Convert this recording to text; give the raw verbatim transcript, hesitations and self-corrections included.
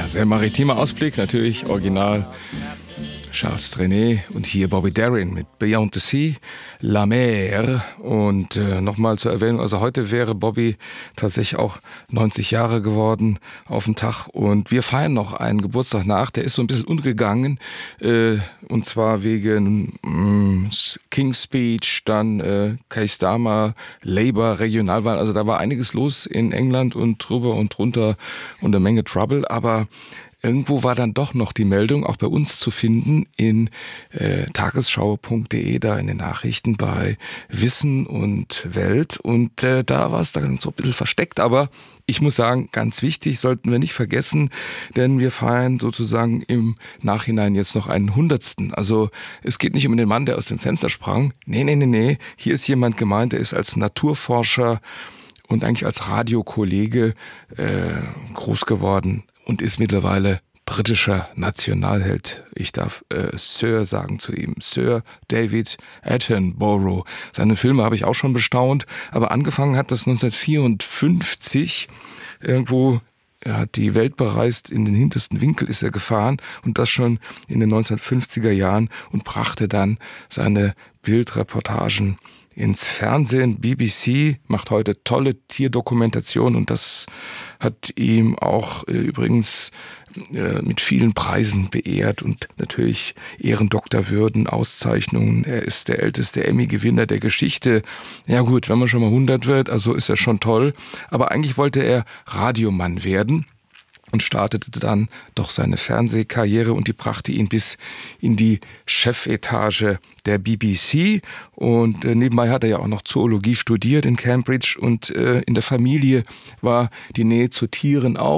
Ja, sehr maritimer Ausblick, natürlich original Charles Trenet und hier Bobby Darin mit Beyond the Sea, La Mer. Und äh, nochmal zur Erwähnung, also heute wäre Bobby tatsächlich auch neunzig Jahre geworden auf den Tag. Und wir feiern noch einen Geburtstag nach, der ist so ein bisschen untergegangen. Äh, und zwar wegen mh, King's Speech, dann äh, Keir Starmer, Labour, Regionalwahl. Also da war einiges los in England und drüber und drunter und eine Menge Trouble. Aber irgendwo war dann doch noch die Meldung, auch bei uns zu finden, in äh, tagesschau punkt de, da in den Nachrichten bei Wissen und Welt. Und äh, da war es dann so ein bisschen versteckt. Aber ich muss sagen, ganz wichtig, sollten wir nicht vergessen, denn wir feiern sozusagen im Nachhinein jetzt noch einen Hundertsten. Also es geht nicht um den Mann, der aus dem Fenster sprang. Nee, nee, nee, nee. Hier ist jemand gemeint, der ist als Naturforscher und eigentlich als Radiokollege äh, groß geworden und ist mittlerweile britischer Nationalheld. Ich darf äh, Sir sagen zu ihm. Sir David Attenborough. Seine Filme habe ich auch schon bestaunt, aber angefangen hat das neunzehnhundertvierundfünfzig. Irgendwo, er hat die Welt bereist, in den hintersten Winkel ist er gefahren und das schon in den neunzehnhundertfünfziger Jahren und brachte dann seine Bildreportagen ins Fernsehen. B B C macht heute tolle Tierdokumentation und das hat ihm auch äh, übrigens äh, mit vielen Preisen beehrt und natürlich Ehrendoktorwürden, Auszeichnungen. Er ist der älteste Emmy-Gewinner der Geschichte. Ja gut, wenn man schon mal hundert wird, also ist er schon toll. Aber eigentlich wollte er Radiomann werden und startete dann doch seine Fernsehkarriere und die brachte ihn bis in die Chefetage der B B C. Und äh, nebenbei hat er ja auch noch Zoologie studiert in Cambridge und äh, in der Familie war die Nähe zu Tieren auch